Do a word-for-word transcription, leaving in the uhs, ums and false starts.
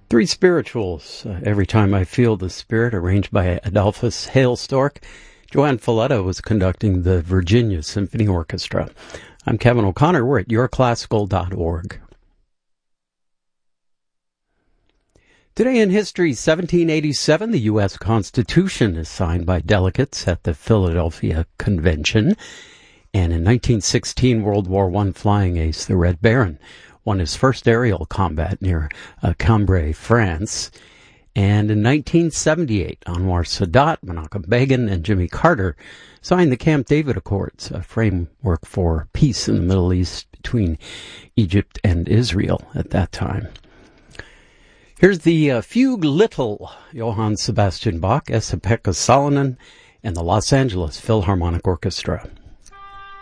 Three Spirituals, uh, Every Time I Feel the Spirit, arranged by Adolphus Hailstork. Joanne Folletta was conducting the Virginia Symphony Orchestra. I'm Kevin O'Connor. We're at your classical dot org. Today in history, seventeen eighty-seven, the U S Constitution is signed by delegates at the Philadelphia Convention. And in nineteen sixteen, World War One flying ace, the Red Baron, won his first aerial combat near uh, Cambrai, France. And in nineteen seventy-eight, Anwar Sadat, Menachem Begin, and Jimmy Carter signed the Camp David Accords, a framework for peace in the Middle East between Egypt and Israel at that time. Here's the uh, Fugue Little, Johann Sebastian Bach, Esa-Pekka Salonen, and the Los Angeles Philharmonic Orchestra.